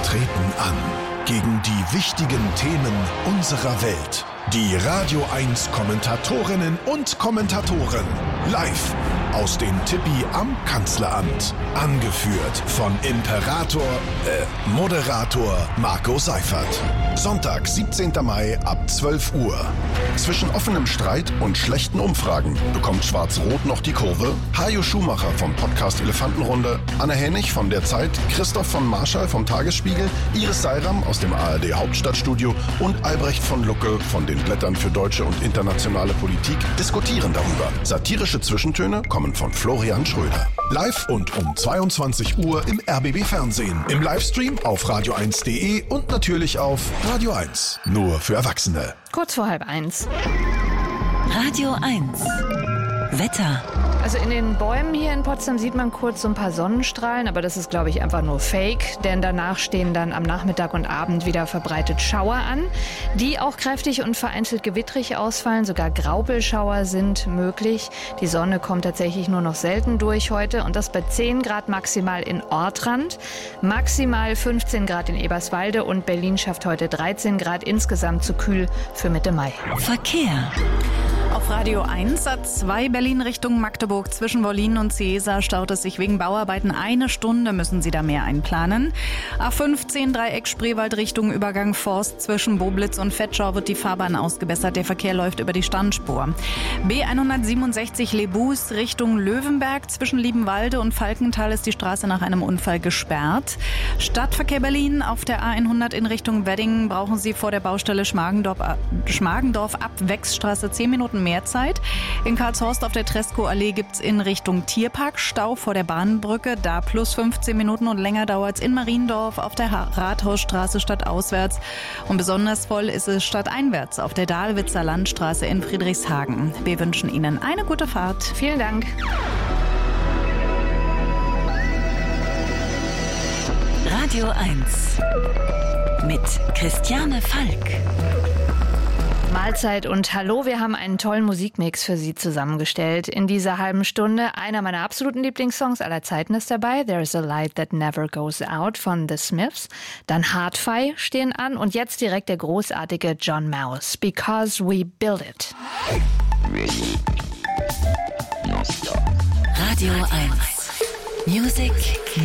treten an gegen die wichtigen Themen unserer Welt. Die Radio 1 Kommentatorinnen und Kommentatoren live aus dem Tippi am Kanzleramt. Angeführt von Moderator Marco Seifert. Sonntag, 17. Mai ab 12 Uhr. Zwischen offenem Streit und schlechten Umfragen bekommt Schwarz-Rot noch die Kurve. Hajo Schumacher vom Podcast Elefantenrunde, Anne Hennig von der Zeit, Christoph von Marschall vom Tagesspiegel, Iris Seiram aus dem ARD Hauptstadtstudio und Albrecht von Lucke von den Blättern für deutsche und internationale Politik diskutieren darüber. Satirische Zwischentöne kommen von Florian Schröder. Live und um 22 Uhr im RBB Fernsehen, im Livestream auf radio1.de und natürlich auf Radio 1. Nur für Erwachsene. Kurz vor 12:30. Radio 1. Wetter. Also in den Bäumen hier in Potsdam sieht man kurz so ein paar Sonnenstrahlen, aber das ist, glaube ich, einfach nur Fake, denn danach stehen dann am Nachmittag und Abend wieder verbreitet Schauer an, die auch kräftig und vereinzelt gewittrig ausfallen. Sogar Graupelschauer sind möglich. Die Sonne kommt tatsächlich nur noch selten durch heute und das bei 10 Grad maximal in Ortrand, maximal 15 Grad in Eberswalde und Berlin schafft heute 13 Grad, insgesamt zu kühl für Mitte Mai. Verkehr. Auf Radio 1 A2 Berlin Richtung Magdeburg zwischen Wollin und Ciesa staut es sich wegen Bauarbeiten 1 Stunde, müssen Sie da mehr einplanen. A15 Dreieck Spreewald Richtung Übergang Forst zwischen Boblitz und Vetschau wird die Fahrbahn ausgebessert. Der Verkehr läuft über die Standspur. B167 Lebus Richtung Löwenberg zwischen Liebenwalde und Falkenthal ist die Straße nach einem Unfall gesperrt. Stadtverkehr Berlin auf der A100 in Richtung Wedding brauchen Sie vor der Baustelle Schmargendorf ab Wechsstraße 10 Minuten mehr Zeit. In Karlshorst auf der Tresco-Allee gibt's in Richtung Tierpark Stau vor der Bahnbrücke. Da plus 15 Minuten und länger dauert's in Mariendorf auf der Rathausstraße stadtauswärts. Und besonders voll ist es stadteinwärts auf der Dahlwitzer Landstraße in Friedrichshagen. Wir wünschen Ihnen eine gute Fahrt. Vielen Dank. Radio 1 mit Christiane Falk. Mahlzeit und hallo, wir haben einen tollen Musikmix für Sie zusammengestellt. In dieser halben Stunde einer meiner absoluten Lieblingssongs aller Zeiten ist dabei, There's a Light That Never Goes Out von The Smiths. Dann Hard-Fi stehen an und jetzt direkt der großartige John Mouse, Because We Build It. Radio 1 Music